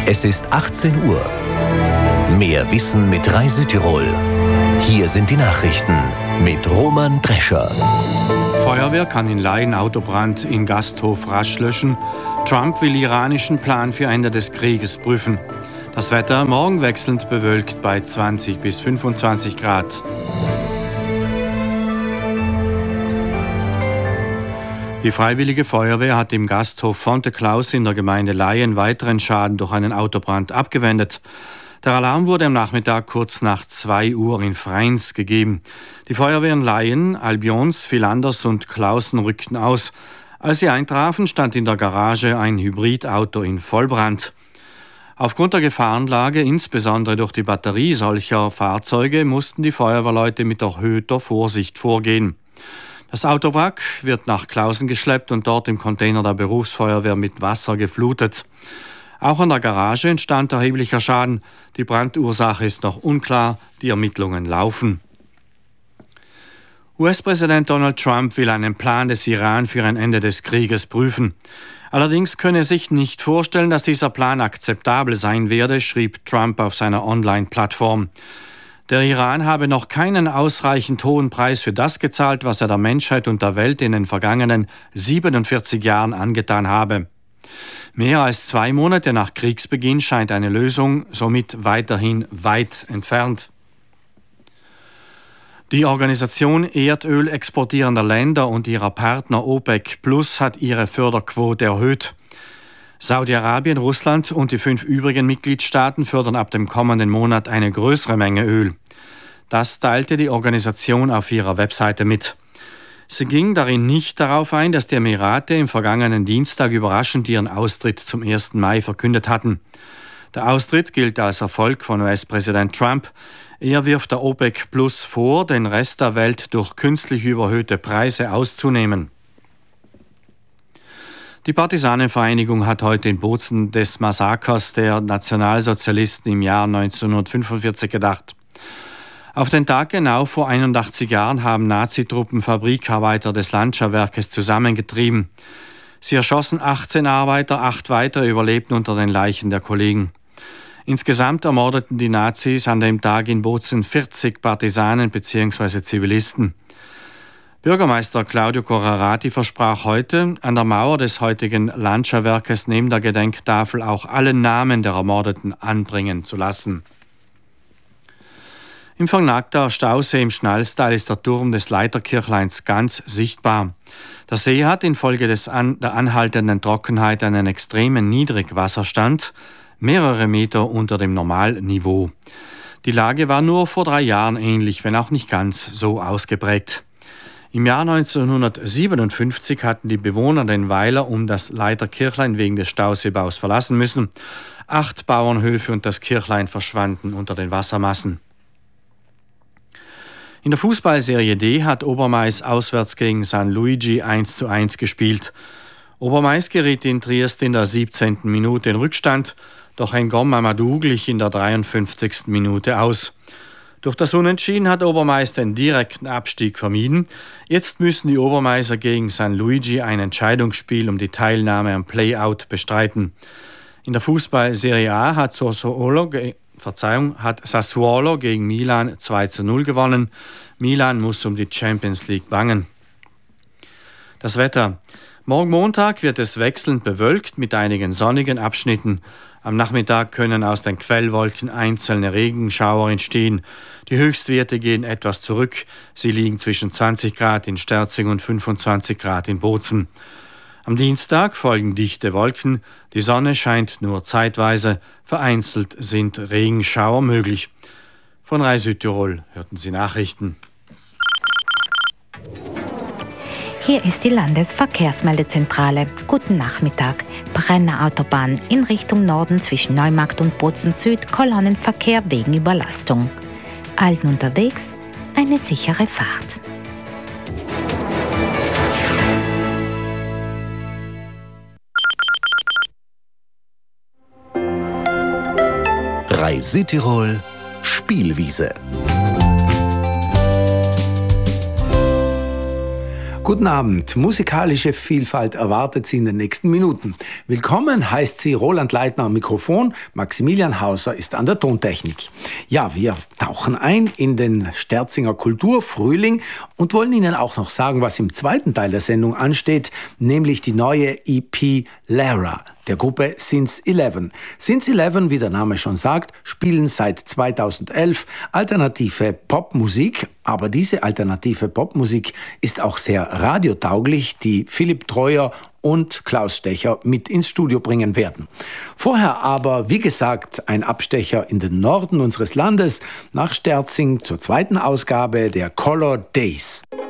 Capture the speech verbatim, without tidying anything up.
Es ist achtzehn Uhr. Mehr Wissen mit Rai Südtirol. Hier sind die Nachrichten mit Roman Drescher. Feuerwehr kann in Laien Autobrand in Gasthof rasch löschen. Trump will iranischen Plan für Ende des Krieges prüfen. Das Wetter morgen wechselnd bewölkt bei zwanzig bis fünfundzwanzig Grad. Die Freiwillige Feuerwehr hat im Gasthof Fonte Klaus in der Gemeinde Laien weiteren Schaden durch einen Autobrand abgewendet. Der Alarm wurde am Nachmittag kurz nach zwei Uhr in Freins gegeben. Die Feuerwehren Laien, Albions, Vilanders und Klausen rückten aus. Als sie eintrafen, stand in der Garage ein Hybridauto in Vollbrand. Aufgrund der Gefahrenlage, insbesondere durch die Batterie solcher Fahrzeuge, mussten die Feuerwehrleute mit erhöhter Vorsicht vorgehen. Das Autowrack wird nach Klausen geschleppt und dort im Container der Berufsfeuerwehr mit Wasser geflutet. Auch an der Garage entstand erheblicher Schaden. Die Brandursache ist noch unklar, die Ermittlungen laufen. U S-Präsident Donald Trump will einen Plan des Iran für ein Ende des Krieges prüfen. Allerdings könne er sich nicht vorstellen, dass dieser Plan akzeptabel sein werde, schrieb Trump auf seiner Online-Plattform. Der Iran habe noch keinen ausreichend hohen Preis für das gezahlt, was er der Menschheit und der Welt in den vergangenen siebenundvierzig Jahren angetan habe. Mehr als zwei Monate nach Kriegsbeginn scheint eine Lösung somit weiterhin weit entfernt. Die Organisation Erdöl exportierender Länder und ihrer Partner OPEC Plus hat ihre Förderquote erhöht. Saudi-Arabien, Russland und die fünf übrigen Mitgliedstaaten fördern ab dem kommenden Monat eine größere Menge Öl. Das teilte die Organisation auf ihrer Webseite mit. Sie ging darin nicht darauf ein, dass die Emirate im vergangenen Dienstag überraschend ihren Austritt zum ersten Mai verkündet hatten. Der Austritt gilt als Erfolg von U S-Präsident Trump. Er wirft der OPEC Plus vor, den Rest der Welt durch künstlich überhöhte Preise auszunehmen. Die Partisanenvereinigung hat heute in Bozen des Massakers der Nationalsozialisten im Jahr neunzehnhundertfünfundvierzig gedacht. Auf den Tag genau vor einundachtzig Jahren haben Nazitruppen Fabrikarbeiter des Lancia-Werkes zusammengetrieben. Sie erschossen achtzehn Arbeiter, acht weitere überlebten unter den Leichen der Kollegen. Insgesamt ermordeten die Nazis an dem Tag in Bozen vierzig Partisanen bzw. Zivilisten. Bürgermeister Claudio Corrarati versprach heute, an der Mauer des heutigen Lancia-Werkes neben der Gedenktafel auch alle Namen der Ermordeten anbringen zu lassen. Im Vernagter Stausee im Schnalstal ist der Turm des Leiterkirchleins ganz sichtbar. Der See hat infolge des an, der anhaltenden Trockenheit einen extremen Niedrigwasserstand, mehrere Meter unter dem Normalniveau. Die Lage war nur vor drei Jahren ähnlich, wenn auch nicht ganz so ausgeprägt. Im Jahr neunzehnhundertsiebenundfünfzig hatten die Bewohner den Weiler um das Leiterkirchlein wegen des Stauseebaus verlassen müssen. Acht Bauernhöfe und das Kirchlein verschwanden unter den Wassermassen. In der Fußballserie D hat Obermais auswärts gegen San Luigi eins zu eins gespielt. Obermais geriet in Triest in der siebzehnten Minute in Rückstand, doch Ngom Amadou glich in der dreiundfünfzigsten Minute aus. Durch das Unentschieden hat Obermais den direkten Abstieg vermieden. Jetzt müssen die Obermaiser gegen San Luigi ein Entscheidungsspiel um die Teilnahme am Playout bestreiten. In der Fußball-Serie A hat Sassuolo, Verzeihung, hat Sassuolo gegen Milan zwei zu null gewonnen. Milan muss um die Champions League bangen. Das Wetter. Morgen Montag wird es wechselnd bewölkt mit einigen sonnigen Abschnitten. Am Nachmittag können aus den Quellwolken einzelne Regenschauer entstehen. Die Höchstwerte gehen etwas zurück. Sie liegen zwischen zwanzig Grad in Sterzing und fünfundzwanzig Grad in Bozen. Am Dienstag folgen dichte Wolken. Die Sonne scheint nur zeitweise. Vereinzelt sind Regenschauer möglich. Von Rai Südtirol hörten Sie Nachrichten. Hier ist die Landesverkehrsmeldezentrale. Guten Nachmittag. Brenner Autobahn in Richtung Norden zwischen Neumarkt und Bozen Süd, Kolonnenverkehr wegen Überlastung. Allen unterwegs, eine sichere Fahrt. Rai Südtirol Spielwiese. Guten Abend. Musikalische Vielfalt erwartet Sie in den nächsten Minuten. Willkommen heißt Sie Roland Leitner am Mikrofon, Maximilian Hauser ist an der Tontechnik. Ja, wir tauchen ein in den Sterzinger Kulturfrühling und wollen Ihnen auch noch sagen, was im zweiten Teil der Sendung ansteht, nämlich die neue E P Lara der Gruppe Since Eleven. Since Eleven, wie der Name schon sagt, spielen seit zweitausendelf alternative Popmusik, aber diese alternative Popmusik ist auch sehr radiotauglich, die Philipp Treuer und Klaus Stecher mit ins Studio bringen werden. Vorher aber, wie gesagt, ein Abstecher in den Norden unseres Landes, nach Sterzing zur zweiten Ausgabe der Color Days.